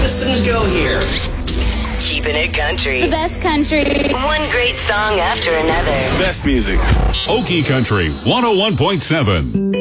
systems go here. Keeping it country. The best country. One great song after another. Best music. Okie Country 101.7.